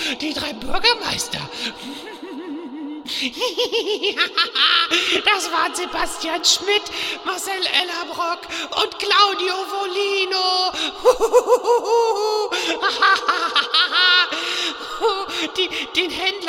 die 3 Bürgermeister. Das waren Sebastian Schmidt, Marcel Ellerbrock und Claudio Volino. Den Händler